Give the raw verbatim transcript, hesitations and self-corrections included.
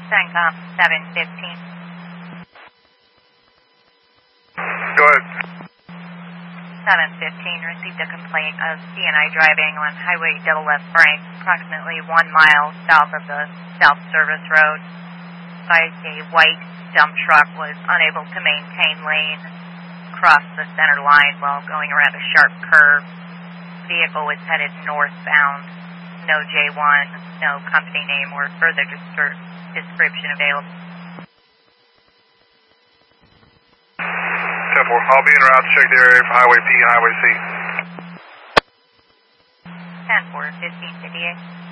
CENTCOM seven fifteen. Go ahead. seven fifteen received a complaint of C and I driving on Highway Double Left Frank, approximately one mile south of the South Service Road. Advised a white dump truck was unable to maintain lane across the center line while going around a sharp curve. The vehicle was headed northbound. No J one, no company name or further descri- description available. ten four, I'll be en route to check the area for Highway P and Highway C. ten four, fifteen fifty-eight.